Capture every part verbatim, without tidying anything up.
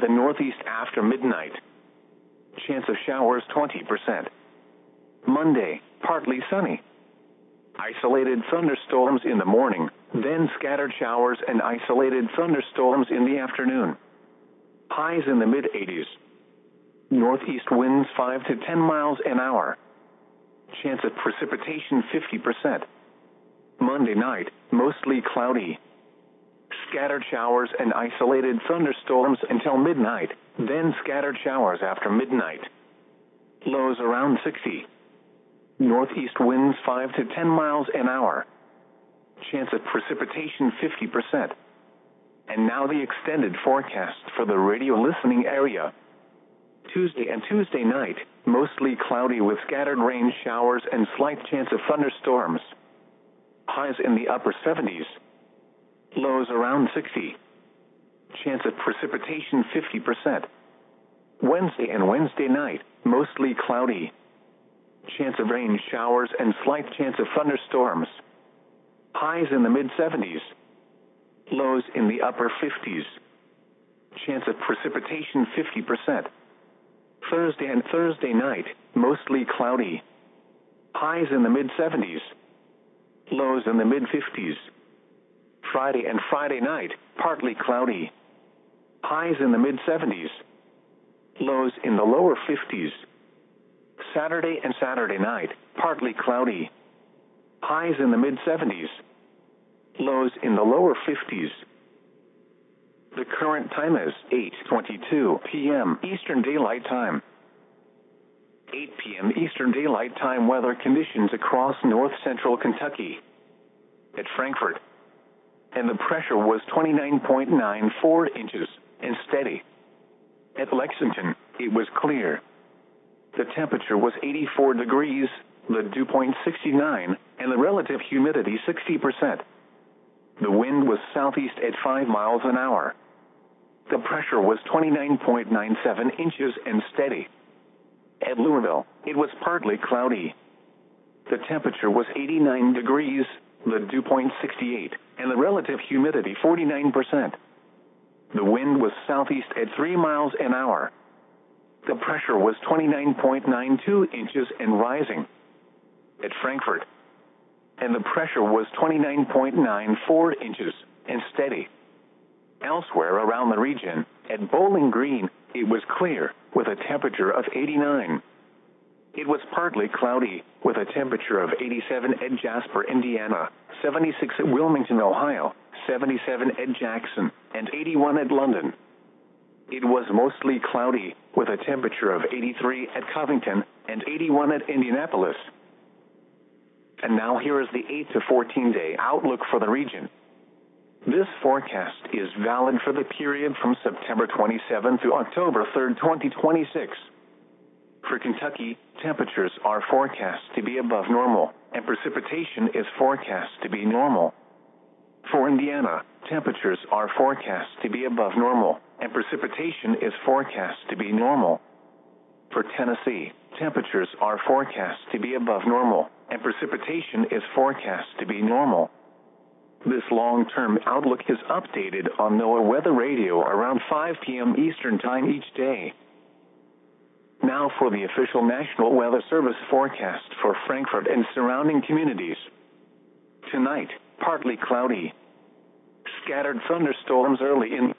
the northeast after midnight. Chance of showers twenty percent. Monday, partly sunny. Isolated thunderstorms in the morning, then scattered showers and isolated thunderstorms in the afternoon. Highs in the mid eighties. Northeast winds five to ten miles an hour. Chance of precipitation fifty percent. Monday night, mostly cloudy. Scattered showers and isolated thunderstorms until midnight, then scattered showers after midnight. Lows around sixty. Northeast winds five to ten miles an hour. Chance of precipitation fifty percent. And now the extended forecast for the radio listening area. Tuesday and Tuesday night, mostly cloudy with scattered rain showers and slight chance of thunderstorms. Highs in the upper seventies. Lows around sixty. Chance of precipitation fifty percent. Wednesday and Wednesday night, mostly cloudy. Chance of rain showers and slight chance of thunderstorms. Highs in the mid seventies. Lows in the upper fifties. Chance of precipitation fifty percent. Thursday and Thursday night, mostly cloudy. Highs in the mid seventies. Lows in the mid fifties. Friday and Friday night, partly cloudy. Highs in the mid seventies. Lows in the lower fifties. Saturday and Saturday night, partly cloudy. Highs in the mid seventies. Lows in the lower fifties. The current time is eight twenty-two p m Eastern Daylight Time. eight p m Eastern Daylight Time weather conditions across north central Kentucky. At Frankfort. And the pressure was twenty-nine point nine four inches and steady. At Lexington, it was clear. The temperature was eighty-four degrees, the dew point sixty-nine, and the relative humidity sixty percent. The wind was southeast at five miles an hour. The pressure was twenty-nine point nine seven inches and steady. At Louisville, it was partly cloudy. The temperature was eighty-nine degrees, the dew point sixty-eight, and the relative humidity forty-nine percent. The wind was southeast at three miles an hour. The pressure was twenty-nine point nine two inches and rising. At Frankfort. And the pressure was twenty-nine point nine four inches and steady. Elsewhere around the region, at Bowling Green, it was clear, with a temperature of eighty-nine. It was partly cloudy, with a temperature of eighty-seven at Jasper, Indiana, seventy-six at Wilmington, Ohio, seventy-seven at Jackson, and eighty-one at London. It was mostly cloudy, with a temperature of eighty-three at Covington, and eighty-one at Indianapolis. And now here is the eight to fourteen day outlook for the region. This forecast is valid for the period from September twenty-seventh to October third, twenty twenty-six. For Kentucky, temperatures are forecast to be above normal, and precipitation is forecast to be normal. For Indiana, temperatures are forecast to be above normal, and precipitation is forecast to be normal. For Tennessee, temperatures are forecast to be above normal, and precipitation is forecast to be normal. This long-term outlook is updated on NOAA Weather Radio around five p m Eastern Time each day. Now for the official National Weather Service forecast for Frankfort and surrounding communities. Tonight, partly cloudy. Scattered thunderstorms early in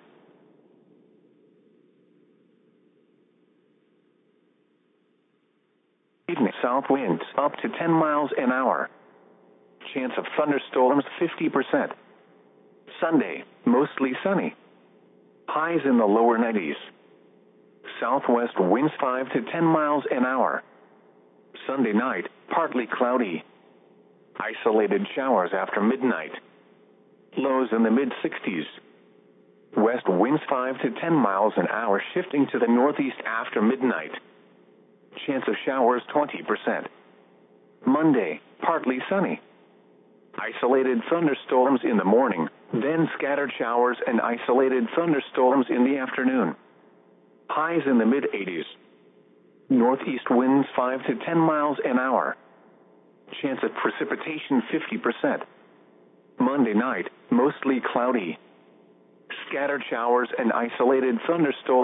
evening. South winds up to ten miles an hour. Chance of thunderstorms fifty percent. Sunday, mostly sunny. Highs in the lower nineties. Southwest winds five to ten miles an hour. Sunday night, partly cloudy. Isolated showers after midnight. Lows in the mid sixties. West winds five to ten miles an hour shifting to the northeast after midnight. Chance of showers twenty percent. Monday, partly sunny. Isolated thunderstorms in the morning, then scattered showers and isolated thunderstorms in the afternoon. Highs in the mid eighties. Northeast winds five to ten miles an hour. Chance of precipitation fifty percent. Monday night, mostly cloudy. Scattered showers and isolated thunderstorms.